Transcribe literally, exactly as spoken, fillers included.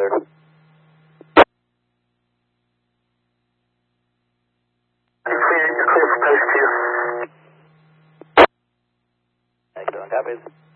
clear. Clear, clear for post two. Excellent, copies.